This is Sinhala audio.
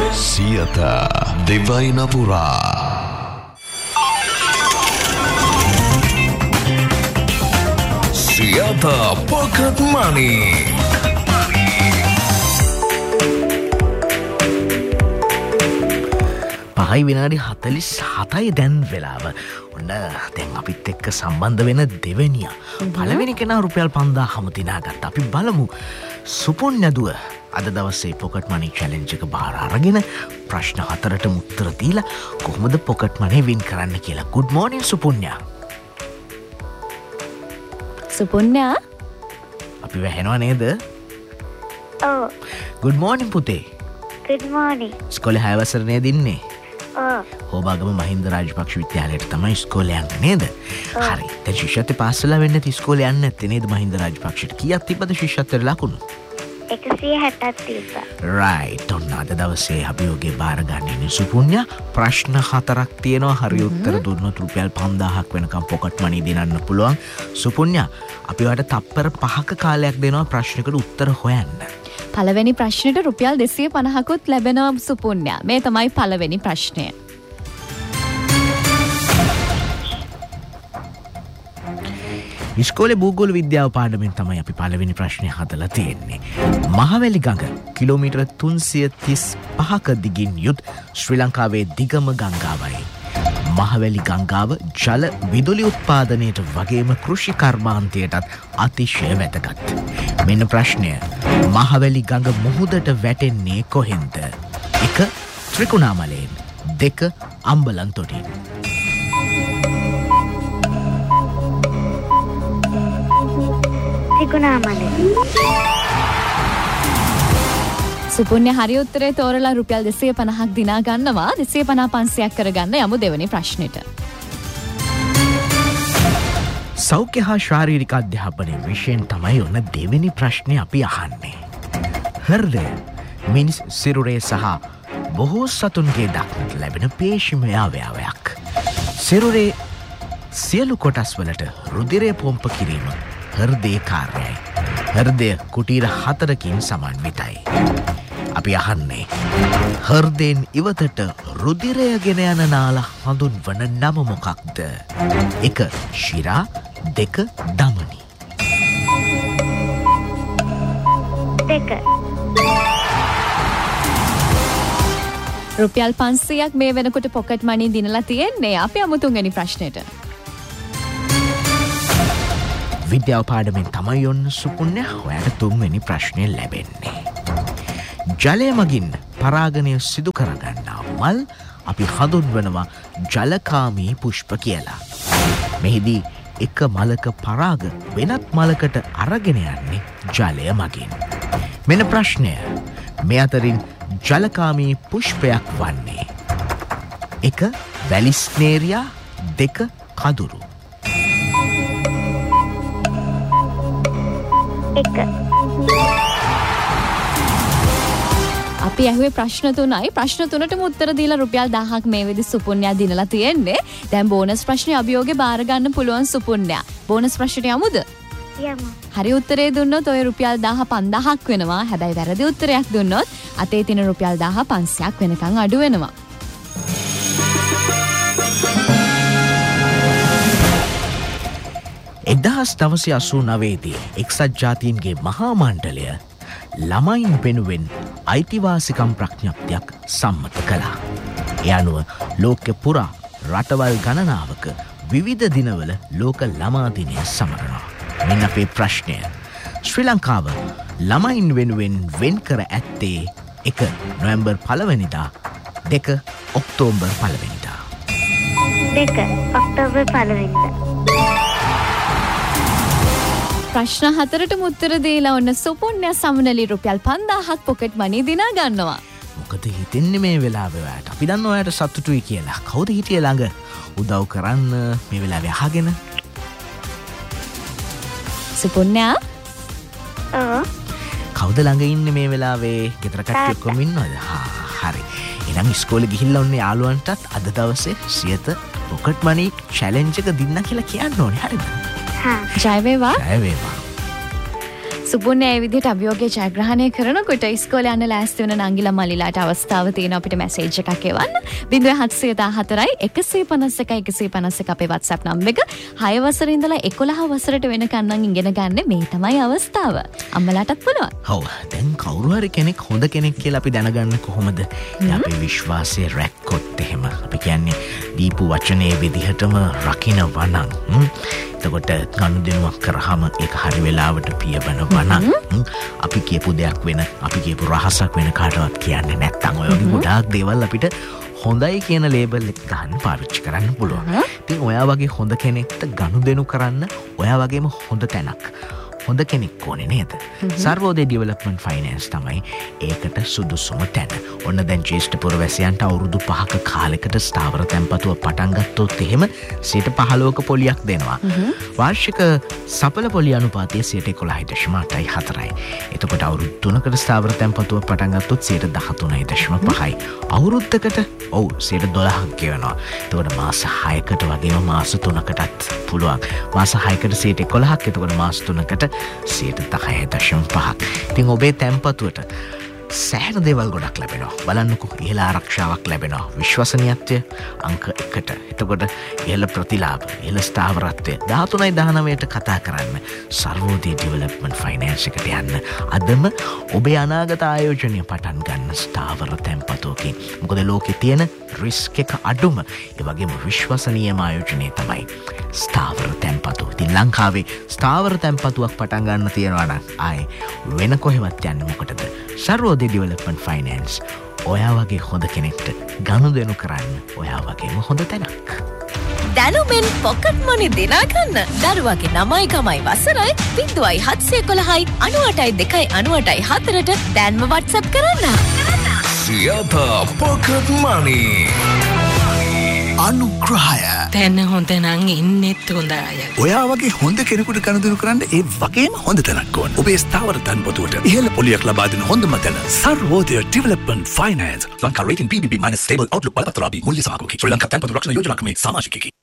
සියත දෙවයින පුරා සියත පොකට් මනි. පහයි විනාඩි 47යි දැන් වෙලාව. ඔන්න දැන් අපිත් එක්ක සම්බන්ධ වෙන දෙවෙනියා. පළවෙනි කෙනා රුපියල් 5000ම දිනාගත්තා. අපි බලමු සුපුණ්‍යදුව අද දවසේ පොකට් මනි චැලෙන්ජ් එක බාර අරගෙන ප්‍රශ්න 4ටම උත්තර දීලා කොහොමද පොකට් මනි වින් කරන්න කියලා. good morning සුපුණ්‍යා. සුපුණ්‍යා අපි වැහෙනවා නේද? ඔව්. good morning පුතේ. good morning. ඉස්කෝලේ 6 වසර නේද ඉන්නේ? ඔව්. හෝබාගම මහින්ද රාජපක්ෂ විද්‍යාලයට තමයි ඉස්කෝලේ යන්නේ නේද? හරි. දැන් ශිෂ්‍යත්වය පාස් වෙලා වෙන්නේ නැති ඉස්කෝලේ යන්නේ නැත්තේ නේද මහින්ද රාජපක්ෂට? කීයක් තිබ්බද ශිෂ්‍යත්වයට ලකුණු? 160ක් තිබ්බා. right. ඔන්න අද දවසේ අභියෝගේ බාර ගන්න ඉන්නේ සුපුණ්‍යා. ප්‍රශ්න 4ක් තියෙනවා. හරි උත්තර දුන්නොත් රුපියල් 5000ක් වෙනකම් පොකට් මනි දිනන්න පුළුවන්. සුපුණ්‍යා අපි ඔයාලට තප්පර 5ක කාලයක් දෙනවා ප්‍රශ්නකට උත්තර හොයන්න. පළවෙනි ප්‍රශ්නෙට රුපියල් 250කුත් ලැබෙනවා සුපුණ්‍යා. මේ තමයි පළවෙනි ප්‍රශ්නය. ඉස්කෝලේ භූගෝල විද්‍යාව පාඩමෙන් තමයි අපි පළවෙනි ප්‍රශ්නය හදලා තියෙන්නේ. මහවැලි ගඟ කිලෝමීටර 335ක දිගින් යුත් ශ්‍රී ලංකාවේ දිගම ගංගාවයි. මහවැලි ගංගාව ජල විදුලි උත්පාදනයට වගේම කෘෂි කර්මාන්තයටත් අතිශය වැදගත්. මෙන්න ප්‍රශ්නය. මහවැලි ගඟ මුහුදට වැටෙන්නේ කොහෙන්ද? 1. ත්‍රිකුණාමලයෙන්, 2. අම්බලන්තොටින්. ත්‍රිකුණාමලය. සුපුණ්‍ය හරි උත්තරේ තෝරලා රුපියල් 250ක් දිනා ගන්නවා. 250 500ක් කරගන්න යමු දෙවෙනි ප්‍රශ්නෙට. සෞඛ්‍ය හා ශාරීරික අධ්‍යාපනය විෂයෙන් තමයි ඔන්න දෙවෙනි ප්‍රශ්නය අපි අහන්නේ. හෘදය මිනිස් සිරුරේ සහ බොහෝ සතුන්ගේ දක්නට ලැබෙන පේශිමය අවයවයක්. සිරුරේ සියලු කොටස් වලට රුධිරය පොම්ප කිරීම හෘදයේ කාර්යයි. හෘදය කුටීර 4කින් සමන්විතයි. අපි අහන්නේ හෘදයෙන් ඉවතට රුධිරය ගෙන යන නාල හඳුන්වන නම මොකක්ද? 1. ශිරා, 2. ධමනි. 2. රුපියල් 500ක් මේ වෙනකොට පොකට් මනි දිනලා තියෙන්නේ. අපි යමු තුන්වෙනි ප්‍රශ්නෙට. විද්‍යාව පාඩමෙන් තමයි ඔන්න සුපුණ්‍ය ඔයාට තුන්වෙනි ප්‍රශ්නය ලැබෙන්නේ. ජලය මගින් පරාගණය සිදු කරගන්නා මල් අපි හඳුන්වනවා ජලකාමී පුෂ්ප කියලා. මෙහිදී එක මලක පරාග වෙනත් මලකට අරගෙන යන්නේ ජලය මගින්. මෙන්න ප්‍රශ්නය. මේ අතරින් ජලකාමී පුෂ්පයක් වන්නේ 1. වැලිස්නේරියා, 2. කදුරු. 1. අපි ඇහුවේ ප්‍රශ්න 3යි. ප්‍රශ්න 3ටම උත්තර දීලා රුපියල් 1000ක් මේ වෙදි සුපුණ්‍යා දිනලා තියෙන්නේ. දැන් බෝනස් ප්‍රශ්නේ අභියෝගේ බාර ගන්න පුළුවන් සුපුණ්‍යා. බෝනස් ප්‍රශ්නට යමුද? යමු. හරි උත්තරේ දුන්නොත් ඔය රුපියල් 5000ක් වෙනවා. හැබැයි වැරදි උත්තරයක් දුන්නොත් අතේ තියෙන රුපියල් 10500ක් වෙනකන් අඩු වෙනවා. එදහස් 989දී එක්සත් ජාතීන්ගේ මහා මණ්ඩලය ළමයින් වෙනුවෙන් අයිතිවාසිකම් ප්‍රඥප්තියක් සම්මත කළා. ඒ අනුව ලෝකෙ පුරා රටවල් ගණනාවක විවිධ දිනවල ලෝක ළමා දිනය සමරනවා. මෙන්න අපේ ප්‍රශ්නය. ශ්‍රී ලංකාව ළමයින් වෙනුවෙන් වෙන් කර ඇත්තේ 1. නොවැම්බර් 1 වෙනිදා, 2. ඔක්තෝබර් 1 වෙනිදා. 2. ඔක්තෝබර් 1 වෙනිදා. ප්‍රශ්න 4ටම උත්තර දීලා ඔන්න සුපුණ්‍ය සමනලි රුපියල් 5000ක් පොකට් මනි දිනා ගන්නවා. මොකද හිතෙන්නේ මේ වෙලාවේ ඔයාට? අපි දන්න ඔයාට සතුටුයි කියලා. කවුද හිටියේ ළඟ උදව් කරන්න මේ වෙලාවේ අහගෙන? සුපුණ්‍යා? ඔව්. කවුද ළඟ ඉන්නේ මේ වෙලාවේ? ගෙදර කට්ටිය ඔක්කොම ඉන්නවද? හරි. එහෙනම් ඉස්කෝලේ ගිහිල්ලා ඔන්නේ යාළුවන්ටත් අද දවසේ සියත පොකට් මනි චැලෙන්ජ් එක දින්න කියලා කියන්න ඕනේ. හරිද? ජය වේවා. ජය වේවා. සුපුන්‍ය ඒ විදිහට අභියෝගය ජයග්‍රහණය කරනකොට ඉස්කෝලේ යන්න ලෑස්ති වෙන නංගිලා මල්ලිලාට අවස්ථාව තියෙනවා අපිට මැසේජ් එකක් එවන්න 0714 151 151 අපේ WhatsApp නම්බර එක 6 වසරේ ඉඳලා 11 වසරට වෙනකන් නම් ඉගෙන ගන්න මේ තමයි අවස්ථාව. අම්මලාටත් පුළුවන්. ඔව් දැන් කවුරු හරි කෙනෙක් හොඳ කෙනෙක් කියලා අපි දැනගන්න කොහොමද? අපේ විශ්වාසය රැක්කොත් එහෙම අපි කියන්නේ දීපු වචනේ විදිහටම රකින්නවා නම් එතකොට ගනුදෙනුවක් කරාම ඒක හරි වෙලාවට පියවනවා නම් අපි කියපු දෙයක් වෙන අපි කියපු රහසක් වෙන කාටවත් කියන්නේ නැත්තම් ඔය වගේ ගොඩාක් දේවල් අපිට හොඳයි කියන ලේබල් එක ගන්න පාවිච්චි කරන්න පුළුවන්. ඉතින් ඔයා වගේ හොඳ කෙනෙක්ට ගනුදෙනු කරන්න ඔයා වගේම හොඳ තැනක් හොඳ කෙනෙක් ඕනේ නේද? සර්වෝදය ඩෙවලොප්මන්ට් ෆයිනෑන්ස් තමයි ඒකට සුදුසුම තැන. ඔන්න දැන් ජ්‍යෙෂ්ඨ පුරවැසියන්ට අවුරුදු 5ක කාලයකට ස්ථාවර තැන්පතුව පටන් ගත්තොත් එහෙම 15% පොලියක් දෙනවා. වාර්ෂික සඵල පොලිය අනුපාතය 11.8%යි. එතකොට අවුරුදු 3කට ස්ථාවර තැන්පතුව පටන් ගත්තොත් 13.5%යි. අවුරුද්දකට 12ක් ගෙවනවා. එතකොට මාස 6කට වගේම මාස 3කටත් පුළුවන්. මාස 6කට 11ක් එතකොට මාස 3කට 10.5%. ඉතින් ඔබේ තැන්පතුවට සෑහෙන දේවල් ගොඩක් ලැබෙනවා. බලන්නකෝ ඉහළ ආරක්ෂාවක් ලැබෙනවා. විශ්වසනීයත්වය අංක 1ට. එතකොට ඉහළ ප්‍රතිලාභ, ඉහළ ස්ථාවරත්වය 13.19ට කතා කරන්න. සර්වෝදය ඩෙවලොප්මන්ට් ෆයිනෑන්ස් එකට යන්න. අදම ඔබේ අනාගත ආයෝජනය පටන් ගන්න ස්ථාවර තැන්පතුවකින්. මොකද ලෝකේ තියෙන රිස්ක් එක අඩුම ඒ වගේම විශ්වසනීයම ආයෝජනය තමයි ස්ථාවර තැන්පතුව. ඉතින් ලංකාවේ ස්ථාවර තැන්පතුවක් පටන් ගන්න තියෙනවා නම් ආයේ වෙන කොහෙවත් යන්න මොකටද? සර්වෝදය ඩෙවලොප්මන්ට් ෆයිනෑන්ස් ඔයා වගේ හොඳ කෙනෙක්ට ගනුදෙනු කරන්න ඔයා වගේම හොඳ තැනක්. දැනුමෙන් පොකට් මනි දිනා ගන්න දරුවගේ 9යි වසරයි 0711යි 98.2 98.4ට දැන්ම WhatsApp කරන්න. සියත පොකට් මනි. අනුග්‍රහය තැන හොඳ නං ඉන්නෙත් හොඳ අය. ඔයා වගේ හොඳ කෙනෙකුට ගනුදෙනු කරන්න ඒ වගේම හොඳ තැනක් ඕන. ඔබේ ස්ථාවර තැන්පතුවට ඉහළ පොලියක් ලබා දෙන හොඳම තැන Sarvodaya development finance. Lanka rating BBB- stable Outlook බලපත්‍රාභි මුල්‍ය සමාගමකි. ශ්‍රී ලංකා තැන්පතු රක්ෂණ යෝජනා කමේ සමාජිකකි.